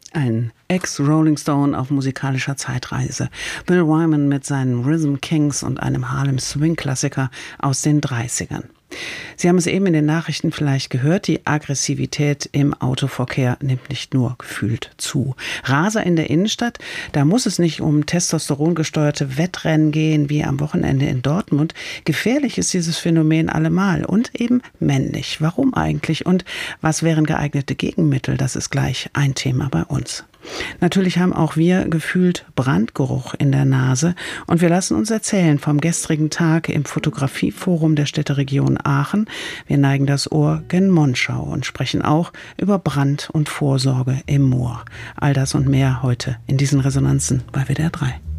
Ein Ex-Rolling Stone auf musikalischer Zeitreise. Bill Wyman mit seinen Rhythm Kings und einem Harlem Swing-Klassiker aus den 30ern. Sie haben es eben in den Nachrichten vielleicht gehört, die Aggressivität im Autoverkehr nimmt nicht nur gefühlt zu. Raser in der Innenstadt, da muss es nicht um testosterongesteuerte Wettrennen gehen wie am Wochenende in Dortmund. Gefährlich ist dieses Phänomen allemal und eben männlich. Warum eigentlich und was wären geeignete Gegenmittel? Das ist gleich ein Thema bei uns. Natürlich haben auch wir gefühlt Brandgeruch in der Nase und wir lassen uns erzählen vom gestrigen Tag im Fotografieforum der Städteregion Aachen. Wir neigen das Ohr gen Monschau und sprechen auch über Brand und Vorsorge im Moor. All das und mehr heute in diesen Resonanzen bei WDR 3.